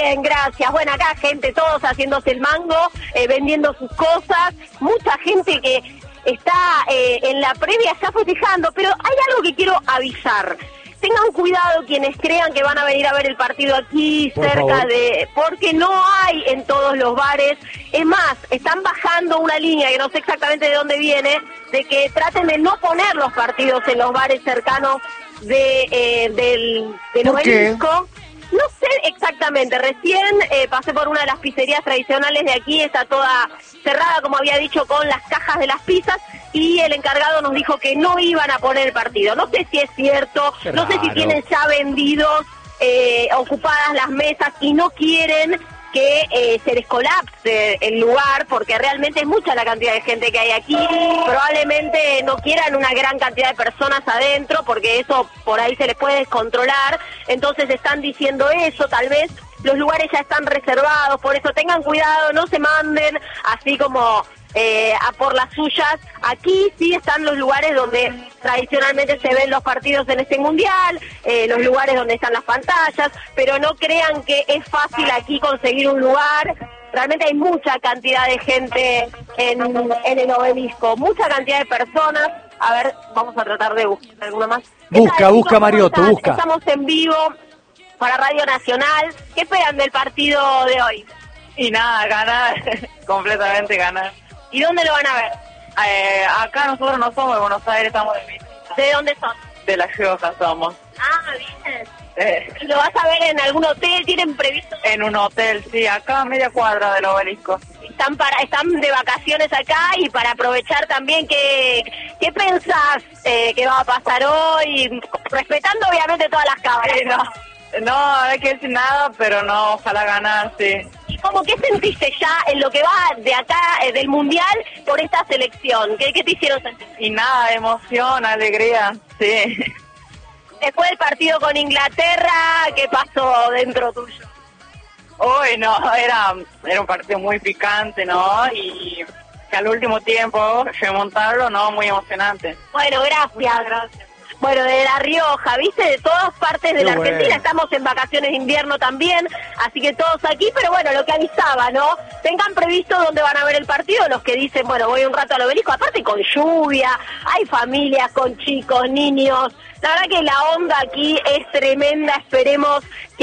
Bien, gracias. Bueno, acá gente, todos haciéndose el mango, vendiendo sus cosas, mucha gente que está en la previa ya festejando, pero hay algo que quiero avisar. Tengan cuidado quienes crean que van a venir a ver el partido aquí, porque no hay en todos los bares. Es más, están bajando una línea, que no sé exactamente de dónde viene, de que traten de no poner los partidos en los bares cercanos del Obelisco. No sé exactamente, recién pasé por una de las pizzerías tradicionales de aquí, está toda cerrada, como había dicho, con las cajas de las pizzas, y el encargado nos dijo que no iban a poner el partido. No sé si es cierto, no sé si tienen ya vendidos, ocupadas las mesas y no quieren que se les colapse el lugar, porque realmente es mucha la cantidad de gente que hay aquí. Probablemente no quieran una gran cantidad de personas adentro, porque eso por ahí se les puede descontrolar. Entonces están diciendo eso, tal vez los lugares ya están reservados, por eso tengan cuidado, no se manden así como a por las suyas. Aquí sí están los lugares donde tradicionalmente se ven los partidos en este mundial, los lugares donde están las pantallas, pero no crean que es fácil aquí conseguir un lugar. Realmente hay mucha cantidad de gente en el Obelisco, mucha cantidad de personas. A ver, vamos a tratar de buscar alguna más. Busca Mariotto, busca. Estamos en vivo para Radio Nacional. ¿Qué esperan del partido de hoy? Y nada, ganar, completamente ganar. ¿Y dónde lo van a ver? Acá nosotros no somos de Buenos Aires, estamos de visita. ¿De dónde son? De La Rioja somos. Ah, bien. ¿Y lo vas a ver en algún hotel? ¿Tienen previsto? En un hotel, sí, acá a media cuadra del Obelisco. Están de vacaciones acá, y para aprovechar también, ¿qué pensás que va a pasar hoy? Respetando obviamente todas las cámaras. No hay que decir nada, pero no, ojalá ganar, sí. ¿Y cómo qué sentiste ya en lo que va de acá, del Mundial, por esta selección? ¿Qué te hicieron sentir? Y nada, emoción, alegría, sí. Después del partido con Inglaterra, ¿qué pasó dentro tuyo? Hoy no, era un partido muy picante, ¿no? Y que al último tiempo remontarlo, ¿no? Muy emocionante. Bueno, gracias. Bueno, de La Rioja, ¿viste? De todas partes de la Argentina, estamos en vacaciones de invierno también, así que todos aquí, pero bueno, lo que avisaba, ¿no? Tengan previsto dónde van a ver el partido, los que dicen, bueno, voy un rato al Obelisco, aparte con lluvia, hay familias con chicos, niños, la verdad que la onda aquí es tremenda, esperemos que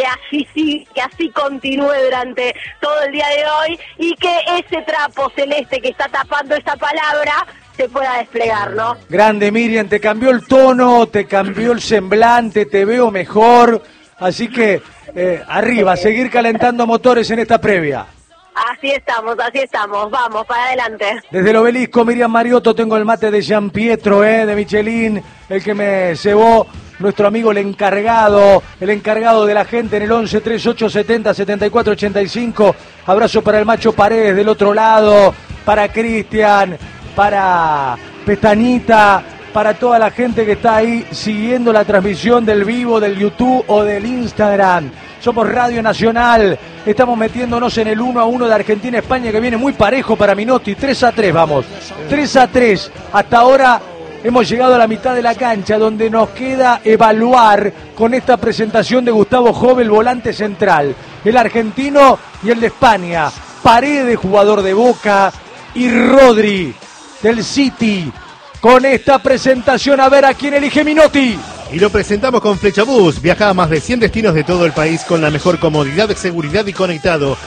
así continúe durante todo el día de hoy, y que ese trapo celeste que está tapando esa palabra se pueda desplegar, ¿no? Grande, Miriam, te cambió el tono, te cambió el semblante, te veo mejor, así que arriba, seguir calentando motores en esta previa. Así estamos, vamos, para adelante. Desde el Obelisco, Miriam Mariotto, tengo el mate de Gian Pietro, de Michelin, el que me cebó nuestro amigo el encargado de la gente en el 11 38 70 74 85. Abrazo para el Macho Paredes del otro lado, para Cristian, para Pestañita, para toda la gente que está ahí siguiendo la transmisión del vivo, del YouTube o del Instagram. Somos Radio Nacional, estamos metiéndonos en el 1-1 de Argentina-España, que viene muy parejo para Minotti. 3-3 vamos, 3-3. Hasta ahora hemos llegado a la mitad de la cancha, donde nos queda evaluar con esta presentación de Gustavo Jove, el volante central, el argentino y el de España. Paredes, jugador de Boca, y Rodri del City. Con esta presentación, a ver a quién elige Minotti. Y lo presentamos con Flechabús. Viaja a más de 100 destinos de todo el país con la mejor comodidad, seguridad y conectado.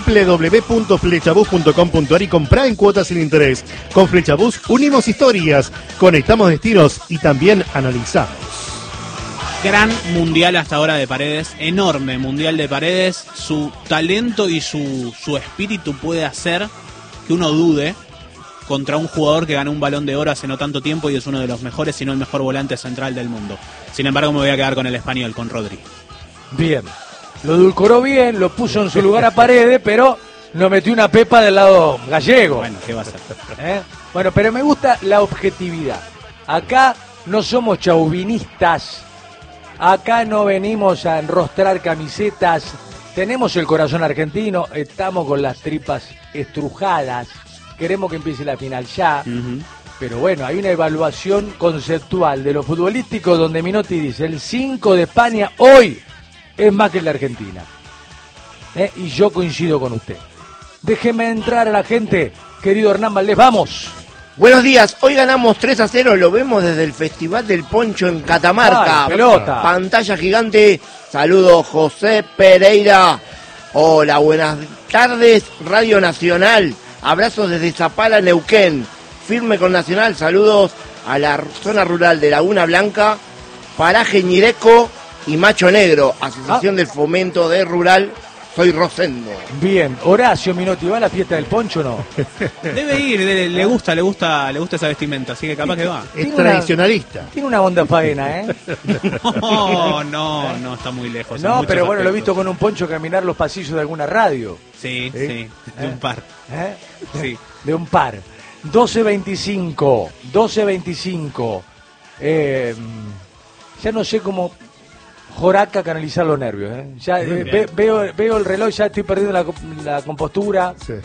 www.flechabús.com.ar y comprá en cuotas sin interés. Con Flechabús unimos historias, conectamos destinos y también analizamos. Gran mundial hasta ahora de Paredes, enorme mundial de Paredes. Su talento y su espíritu puede hacer que uno dude contra un jugador que ganó un Balón de Oro hace no tanto tiempo y es uno de los mejores, si no el mejor volante central del mundo. Sin embargo, me voy a quedar con el español, con Rodri. Bien, lo edulcoró bien, lo puso en su lugar a Paredes, pero nos metió una pepa del lado gallego. Bueno, ¿qué va a hacer? Bueno, pero me gusta la objetividad. Acá no somos chauvinistas, acá no venimos a enrostrar camisetas, tenemos el corazón argentino, estamos con las tripas estrujadas. Queremos que empiece la final ya, pero bueno, hay una evaluación conceptual de lo futbolístico donde Minotti dice, el 5 de España hoy es más que el de Argentina. Y yo coincido con usted. Déjeme entrar a la gente, querido Hernán Valdés, vamos. Buenos días, hoy ganamos 3-0, lo vemos desde el Festival del Poncho en Catamarca. Ay, pelota. Pantalla gigante, saludos José Pereira. Hola, buenas tardes, Radio Nacional. Abrazos desde Zapala, Neuquén. Firme con Nacional, saludos a la zona rural de Laguna Blanca, Paraje Ñireco y Macho Negro, Asociación del Fomento de Rural. Soy Rosendo. Bien, Horacio Minotti, ¿va a la fiesta del Poncho o no? Debe ir, le gusta esa vestimenta, así que capaz que va. Es tradicionalista. Tiene una onda faena, ¿eh? No, está muy lejos. No, pero bueno, lo he visto con un poncho caminar los pasillos de alguna radio. Sí, de un par. ¿Eh? Sí. De un par. 12.25. Ya no sé cómo Joraca canalizar los nervios. Ya veo el reloj, ya estoy perdiendo la compostura. Sí.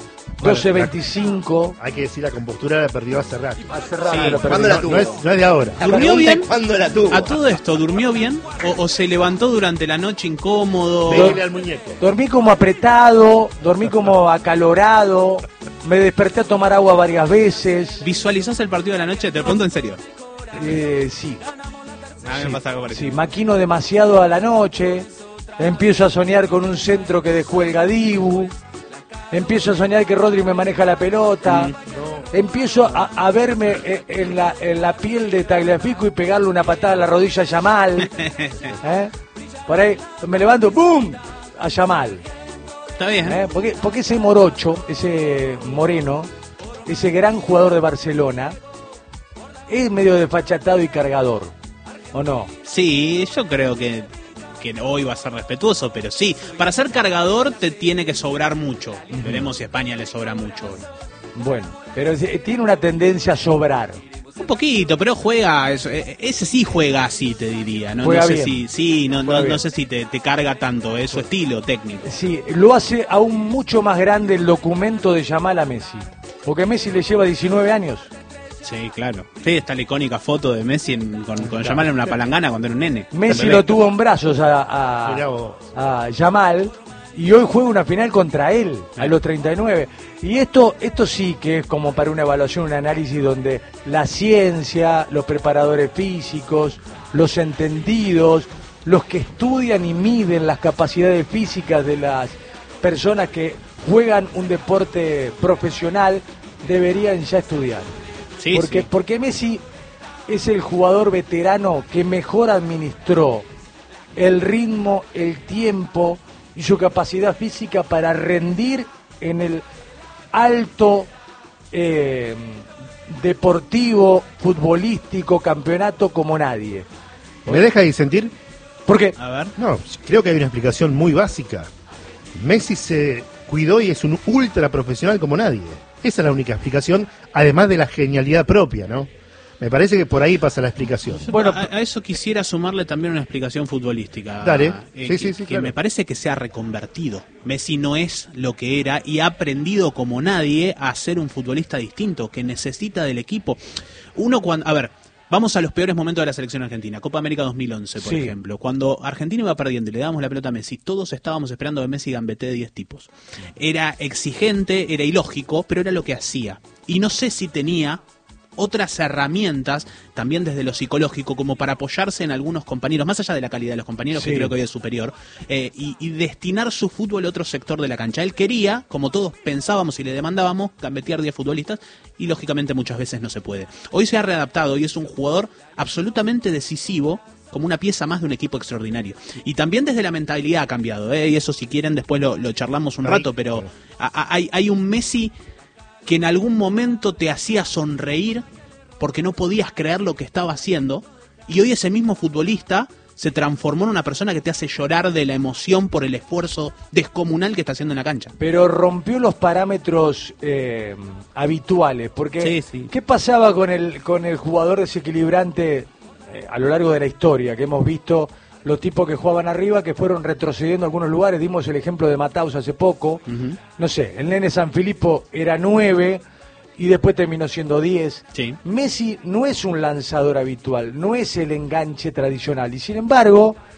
12.25. Hay que decir, la compostura la perdió hace rato. Hace rato Sí, lo perdí. ¿cuándo la tuvo? No es de ahora. ¿Durmió bien? ¿Cuándo la tuvo? ¿A todo esto durmió bien? ¿O se levantó durante la noche incómodo? Pégale al muñeco. Dormí como apretado, dormí como acalorado, me desperté a tomar agua varias veces. ¿Visualizás el partido de la noche? Te lo pregunto en serio. Sí, A mí me pasa algo parecido. sí, maquino demasiado a la noche, empiezo a soñar con un centro que dejó el Gadibu, empiezo a soñar que Rodri me maneja la pelota, empiezo a verme en la piel de Tagliafico y pegarle una patada a la rodilla a Yamal. Por ahí me levanto, ¡pum!, a Yamal. Está bien. Porque ese morocho, ese moreno, ese gran jugador de Barcelona, es medio desfachatado y cargador, ¿o no? Sí, yo creo que hoy va a ser respetuoso, pero sí, para ser cargador te tiene que sobrar mucho. Veremos si a España le sobra mucho hoy. Bueno, pero tiene una tendencia a sobrar. Un poquito, pero juega, ese sí juega así, te diría. No, Juega no sé bien. no sé si te carga tanto, es su estilo técnico. Sí, lo hace aún mucho más grande el documento de Yamal a Messi. Porque Messi le lleva 19 años. Sí, claro. Sí, está la icónica foto de Messi con Yamal en una palangana cuando era un nene. Messi Bebé. lo tuvo en brazos Mirá vos. a Yamal y hoy juega una final contra él a los 39. Y esto sí que es como para una evaluación, un análisis donde la ciencia, los preparadores físicos, los entendidos, los que estudian y miden las capacidades físicas de las personas que juegan un deporte profesional deberían ya estudiar. Sí, sí. Porque Messi es el jugador veterano que mejor administró el ritmo, el tiempo y su capacidad física para rendir en el alto deportivo, futbolístico, campeonato como nadie. ¿Me deja disentir? Porque A ver. No, creo que hay una explicación muy básica. Messi se cuidó y es un ultra profesional como nadie. Esa es la única explicación, además de la genialidad propia, ¿no? Me parece que por ahí pasa la explicación. Bueno, a eso quisiera sumarle también una explicación futbolística. Dale. Sí, que claro. me parece que se ha reconvertido. Messi no es lo que era y ha aprendido como nadie a ser un futbolista distinto, que necesita del equipo. A ver, vamos a los peores momentos de la selección argentina. Copa América 2011, por Sí. ejemplo. Cuando Argentina iba perdiendo y le dábamos la pelota a Messi, todos estábamos esperando que Messi gambetee 10 tipos. Era exigente, era ilógico, pero era lo que hacía. Y no sé si tenía otras herramientas, también desde lo psicológico, como para apoyarse en algunos compañeros, más allá de la calidad de los compañeros, Sí. que creo que hoy es superior, y destinar su fútbol a otro sector de la cancha. Él quería, como todos pensábamos y le demandábamos, gambetear 10 futbolistas, y lógicamente muchas veces no se puede. Hoy se ha readaptado y es un jugador absolutamente decisivo, como una pieza más de un equipo extraordinario. Y también desde la mentalidad ha cambiado, y eso si quieren después lo charlamos un rato, pero hay un Messi que en algún momento te hacía sonreír porque no podías creer lo que estaba haciendo, y hoy ese mismo futbolista se transformó en una persona que te hace llorar de la emoción por el esfuerzo descomunal que está haciendo en la cancha. pero rompió los parámetros habituales, porque Sí, sí. ¿qué pasaba con el jugador desequilibrante a lo largo de la historia? Que hemos visto los tipos que jugaban arriba, que fueron retrocediendo a algunos lugares, dimos el ejemplo de Mataus hace poco, no sé, el nene Sanfilippo era 9 y después terminó siendo 10. Sí. Messi no es un lanzador habitual, no es el enganche tradicional, y sin embargo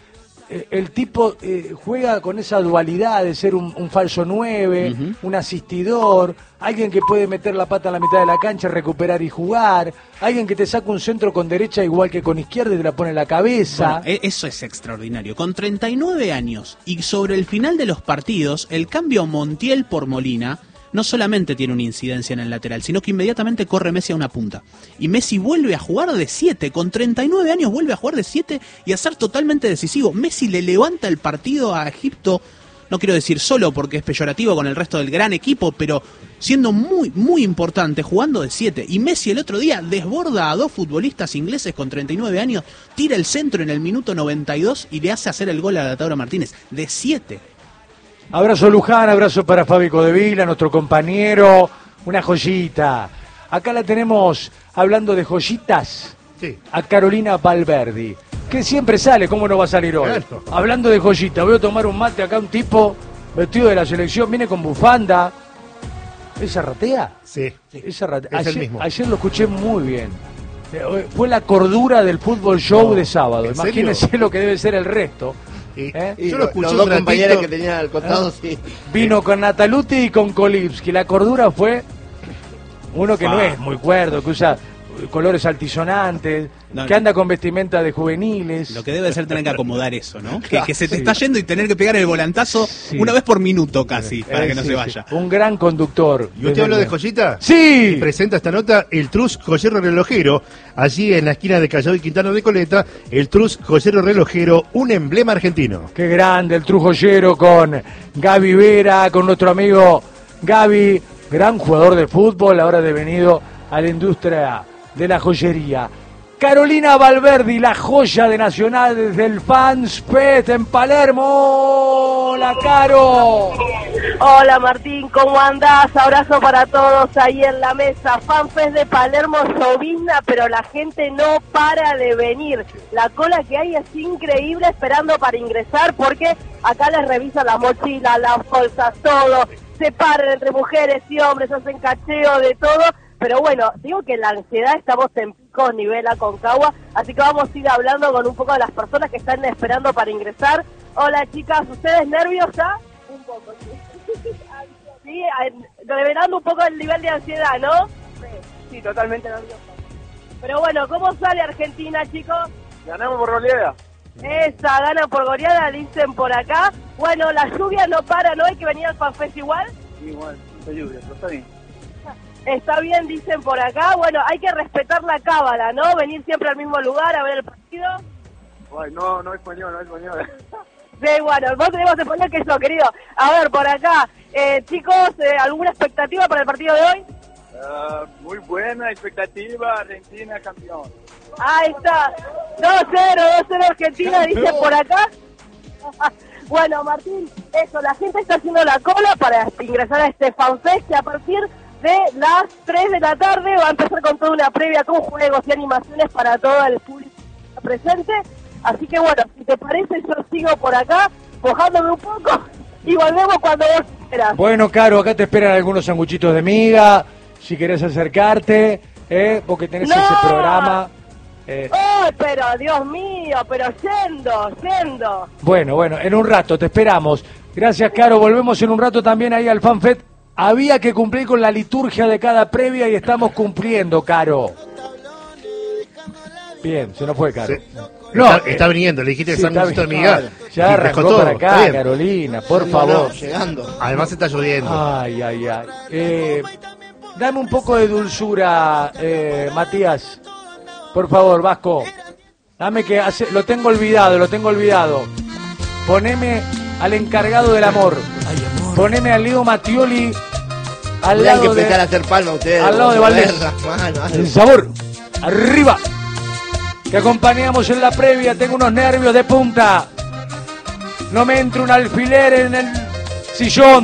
el tipo juega con esa dualidad de ser un falso 9, un asistidor, alguien que puede meter la pata en la mitad de la cancha, recuperar y jugar, alguien que te saca un centro con derecha igual que con izquierda y te la pone en la cabeza. Bueno, eso es extraordinario. Con 39 años y sobre el final de los partidos, el cambio Montiel por Molina no solamente tiene una incidencia en el lateral, sino que inmediatamente corre Messi a una punta. Y Messi vuelve a jugar de 7, con 39 años vuelve a jugar de 7 y a ser totalmente decisivo. Messi le levanta el partido a Egipto, no quiero decir solo porque es peyorativo con el resto del gran equipo, pero siendo muy, muy importante, jugando de 7. Y Messi el otro día desborda a 2 futbolistas ingleses con 39 años, tira el centro en el minuto 92 y le hace hacer el gol a Lautaro Martínez, de 7. Abrazo Luján, abrazo para Fabi Codevila, nuestro compañero, una joyita. Acá la tenemos hablando de joyitas, Sí. a Carolina Valverdi, que siempre sale, ¿cómo no va a salir hoy? Claro. Hablando de joyitas, voy a tomar un mate acá, un tipo vestido de la selección, viene con bufanda. ¿Esa ratea? Sí. Esa ratea. Es el mismo. Ayer lo escuché muy bien. Fue la cordura del fútbol show No, de sábado. ¿en Imagínense serio? lo que debe ser el resto. Y Y yo lo escuché los un dos ratito. compañeros que tenían al costado, sí. Vino con Nataluti y con Kolipski. La cordura fue uno que no es muy cuerdo, que usa colores altisonantes, No, que no. anda con vestimenta de juveniles. Lo que debe ser tener que acomodar eso, ¿no? Que se te Sí. está yendo y tener que pegar el volantazo Sí. una vez por minuto casi, para que no Sí, se sí. vaya. Un gran conductor. ¿Y usted habló de joyita? Sí. Presenta esta nota el Trus Joyero Relojero, allí en la esquina de Callao y Quintana de Coleta, el Trus Joyero Relojero, un emblema argentino. Qué grande el Trujoyero con Gaby Vera, con nuestro amigo Gaby, gran jugador de fútbol, ahora devenido a la industria de la joyería. Carolina Valverdi, la joya de Nacional desde el Fans Fest en Palermo. ¡Hola, Caro! Hola Martín, ¿cómo andás? Abrazo para todos ahí en la mesa. FanFest de Palermo llovizna, pero la gente no para de venir. La cola que hay es increíble esperando para ingresar porque acá les revisan las mochilas, las bolsas, todo. Se paran entre mujeres y hombres, hacen cacheo de todo. Pero bueno, digo que en la ansiedad estamos en pico nivel Aconcagua, así que vamos a ir hablando con un poco de las personas que están esperando para ingresar. Hola chicas, ¿ustedes nerviosas? Un poco, sí, revelando un poco el nivel de ansiedad, ¿no? Sí, totalmente nerviosa. Pero bueno, ¿cómo sale Argentina, chicos? Ganamos por goleada. Esa, gana por goleada, dicen por acá. Bueno, la lluvia no para, ¿no? Hay que venir al FanFest igual. Igual, mucha lluvia, pero está bien. Está bien, dicen por acá. Bueno, hay que respetar la cábala, ¿no? Venir siempre al mismo lugar a ver el partido. Ay, no español, no español. Sí, bueno, vos tenemos español que yo, querido. A ver, por acá. Chicos, ¿alguna expectativa para el partido de hoy? Muy buena expectativa, Argentina campeón. Ahí está. 2-0 Argentina, dicen por acá. Bueno, Martín, eso, la gente está haciendo la cola para ingresar a este FanFest que a partir de las 3 de la tarde va a empezar con toda una previa con juegos y animaciones para todo el público presente. Así que bueno, si te parece, yo sigo por acá, mojándome un poco y volvemos cuando vos quieras. Bueno, Caro, acá te esperan algunos sanguchitos de miga, si querés acercarte, porque tenés ¡No! ese programa. ¡Ay, pero Dios mío! Pero yendo. Bueno, en un rato te esperamos. Gracias, Caro. Volvemos en un rato también ahí al FanFest. Había que cumplir con la liturgia de cada previa y estamos cumpliendo, Caro. Bien, se nos fue, Caro. Sí. No, está viniendo, le dijiste sí, sanguchito de está miga. bien. y Ya dejó arrancó todo, para está acá, bien. Carolina, por No, favor. no, llegando. Además está lloviendo. Ay. Dame un poco de dulzura, Matías. Por favor, Vasco. Dame que lo tengo olvidado. Poneme al encargado del amor. Poneme a Leo Mattioli al Tendrían que lado empezar a de hacer palma ustedes. al lado de Valdés. Mano, el sabor. Arriba. Te acompañamos en la previa. Tengo unos nervios de punta. No me entra un alfiler en el sillón.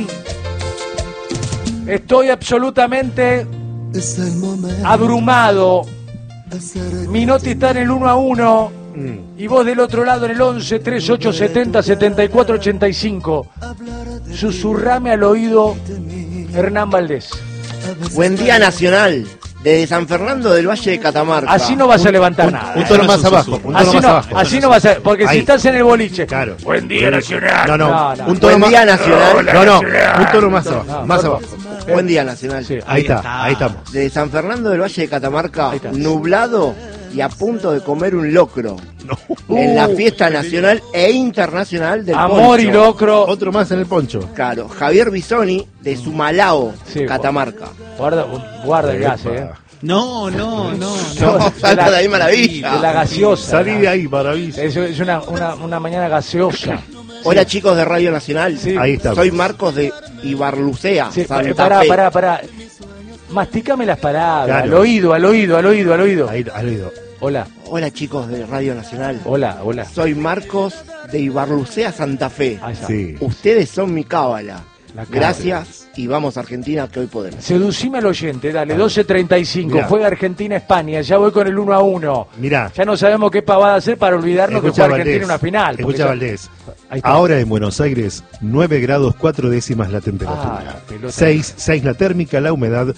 Estoy absolutamente abrumado. Minotti está en el 1-1 y vos del otro lado en el 11 38 70 74 85. Susurrame al oído Hernán Valdés. Buen día, Nacional. Desde San Fernando del Valle de Catamarca. Así no vas a levantar nada. Un tono más abajo. Un tono más abajo. Así no vas a... Porque si Ahí. estás en el boliche... Claro. Buen día, Nacional. No. No. Un tono Buen día, Nacional. No. Un tono más abajo. Más abajo. Buen día, Nacional. Sí. Ahí está. Ahí estamos. Desde San Fernando del Valle de Catamarca, Ahí está. nublado y a punto de comer un locro. No. En la fiesta nacional e internacional del Amor poncho. y locro. Otro más en el poncho. Claro, Javier Bisoni de Sumalao, Sí, Catamarca. Guarda el gas, No. No, salta de ahí maravilla. De la gaseosa. Salí de ahí, maravilla. Es una mañana gaseosa. Hola chicos de Radio Nacional. Sí. Ahí está. Soy Marcos de Ibarlucea, Sí, Santa pará. Fe. Mastícame las palabras. Claro. Al oído. Ahí, al oído. Hola. Hola chicos de Radio Nacional. Hola. Soy Marcos de Ibarlucea, Santa Fe. Ahí está. Sí. Ustedes son mi cábala. La cábala. Gracias y vamos a Argentina que hoy podemos. Seducime al oyente, dale, 12:35, Mirá. juega Argentina-España, ya voy con el 1-1. Mirá. Ya no sabemos qué pavada hacer para olvidarnos que Escucha, juega Argentina Valdés. una final. porque Escucha, ya- Valdés. Ahí está. Ahora en Buenos Aires, 9 grados 4 décimas la Ah, la temperatura. pelota. 6 la térmica, la humedad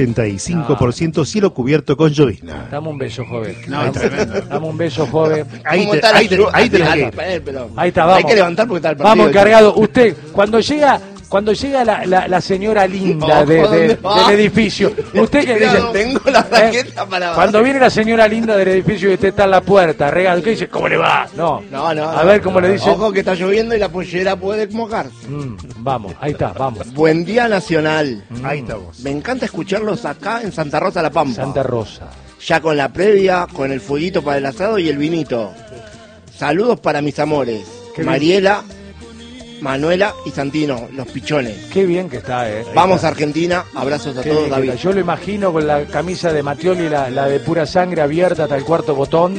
85%, cielo cubierto con llovizna. Dame un beso, joven. No, es tremendo. Dame un beso, joven. Ahí ¿Cómo te, está la ahí te, lluvia? ahí te la Ah, quiero. pero Ahí está, vamos. Hay que levantar porque está el partido. Vamos, encargado. Usted, cuando llega la señora linda Ojo, ¿dónde va? del edificio, usted que dice... Cuidado, tengo la raqueta para Cuando viene la señora linda del edificio y usted está en la puerta, regado, ¿qué dice? ¿Cómo le va? No. A ver cómo le dice. Ojo que está lloviendo y la pollera puede mojarse. Vamos, ahí está, vamos. Buen día Nacional. Ahí estamos. Me encanta escucharlos acá en Santa Rosa La Pampa. Santa Rosa. Ya con la previa, con el fueguito para el asado y el vinito. Saludos para mis amores. Qué bien. Mariela, Manuela y Santino, los pichones. Qué bien que está, Vamos a Argentina, abrazos a Qué todos, bien que David. está. Yo lo imagino con la camisa de Mattioli, la de pura sangre abierta hasta el cuarto botón,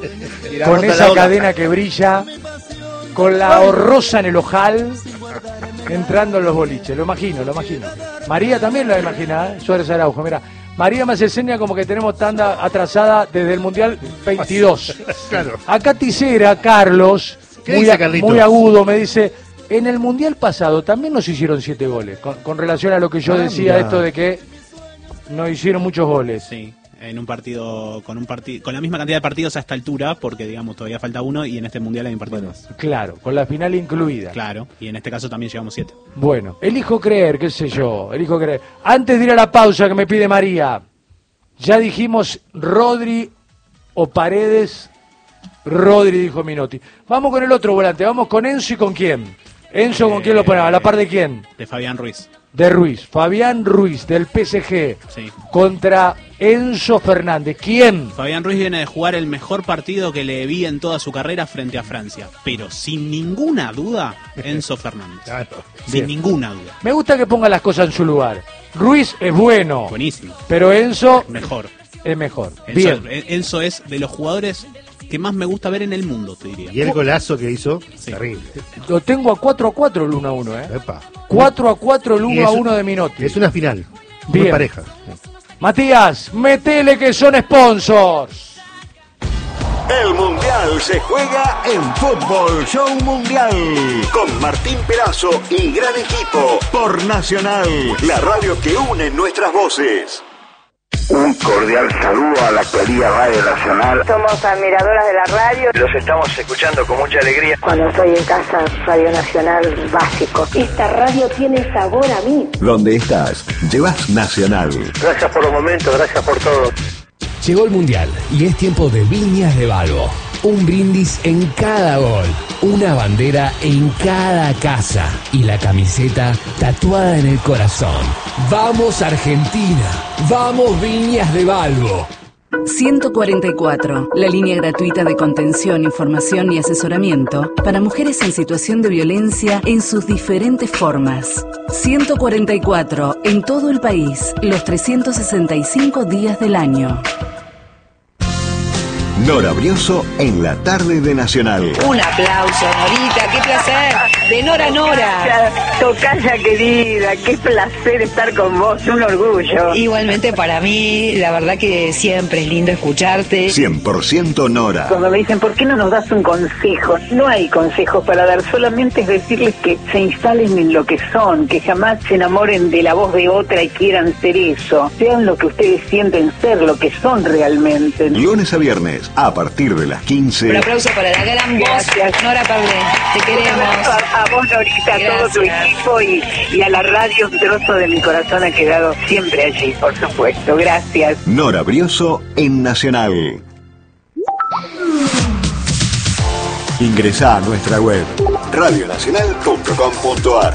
con esa cadena que brilla, con la rosa en el ojal, entrando en los boliches. Lo imagino. María también lo imagina, Suárez Araujo, mira. María me hace seña como que tenemos tanda atrasada desde el Mundial 22. Claro. Acá Ticera, Carlos, ¿Qué dice Carlito? muy agudo, me dice, en el Mundial pasado también nos hicieron 7 goles, con relación a lo que yo decía, mira. esto de que nos hicieron muchos goles. Sí, en un partido con la misma cantidad de partidos a esta altura, porque digamos todavía falta uno y en este mundial hay un partido más. Claro, con la final incluida. Claro, y en este caso también llevamos 7. Bueno, elijo creer, qué sé yo, elijo creer. Antes de ir a la pausa que me pide María, ya dijimos Rodri o Paredes. Rodri, dijo Minotti. Vamos con el otro volante, vamos con Enzo y con quién. Enzo, ¿con quién lo ponemos? ¿A la par de quién? De Fabián Ruiz. De Ruiz. Fabián Ruiz, del PSG, Sí. contra Enzo Fernández. ¿Quién? Fabián Ruiz viene de jugar el mejor partido que le vi en toda su carrera frente a Francia. Pero sin ninguna duda, Enzo Fernández. Claro. Sin Bien. ninguna duda. Me gusta que ponga las cosas en su lugar. Ruiz es bueno, Buenísimo. pero Enzo Mejor. es mejor. Enzo, Bien. Enzo es de los jugadores que más me gusta ver en el mundo, te diría. Y el golazo que hizo, Sí. terrible. Lo tengo a 4-4 el 1-1, ¿eh? Epa. 4-4 el Y es- 1-1 de Minotti. Es una final. Bien. Muy pareja. Matías, metele que son sponsors. El Mundial se juega en Fútbol Show Mundial con Martín Perazo y gran equipo por Nacional, la radio que une nuestras voces. Un cordial saludo a la querida Radio Nacional. Somos admiradoras de la radio. Los estamos escuchando con mucha alegría. Cuando estoy en casa, Radio Nacional básico. Esta radio tiene sabor a mí. ¿Dónde estás? Llevas Nacional. Gracias por los momentos, gracias por todo. Llegó el Mundial y es tiempo de Viñas de Balbo. Un brindis en cada gol, una bandera en cada casa y la camiseta tatuada en el corazón. ¡Vamos Argentina! ¡Vamos Viñas de Balbo! 144, la línea gratuita de contención, información y asesoramiento para mujeres en situación de violencia en sus diferentes formas. 144, en todo el país, los 365 días del año. Nora Brioso en la tarde de Nacional. Un aplauso, Norita, qué placer. De Nora a Nora. Tocaya querida, qué placer estar con vos, un orgullo. Igualmente para mí, la verdad que siempre es lindo escucharte. 100% Nora. Cuando me dicen, ¿por qué no nos das un consejo? No hay consejos para dar, solamente es decirles que se instalen en lo que son, que jamás se enamoren de la voz de otra y quieran ser eso. Sean lo que ustedes sienten ser, lo que son realmente. Lunes a viernes, a partir de las 15. Un aplauso para la gran voz, Nora Parlé. Te queremos. A vos, Norita, a todo tu equipo y a la radio, un trozo de mi corazón ha quedado siempre allí, por supuesto. Gracias. Nora Brioso en Nacional. Ingresá a nuestra web radionacional.com.ar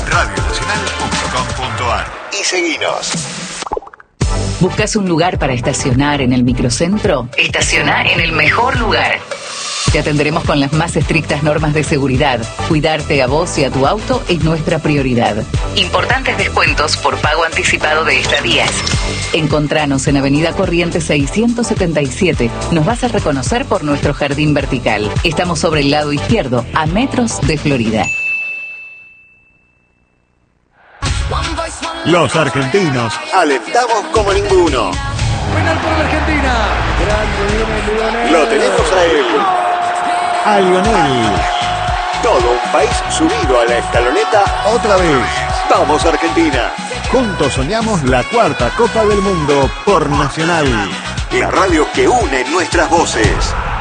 y seguinos. ¿Buscas un lugar para estacionar en el microcentro? Estaciona en el mejor lugar. Te atenderemos con las más estrictas normas de seguridad. Cuidarte a vos y a tu auto es nuestra prioridad. Importantes descuentos por pago anticipado de estadías. Encontranos en Avenida Corrientes 677. Nos vas a reconocer por nuestro jardín vertical. Estamos sobre el lado izquierdo, a metros de Florida. Los argentinos alentamos como ninguno. Penal por la Argentina. Grande Lionel. Lo tenemos a él. A Lionel. Todo un país subido a la escaloneta otra vez. Vamos Argentina. Juntos soñamos la 4ª Copa del Mundo por Nacional. La radio que une nuestras voces.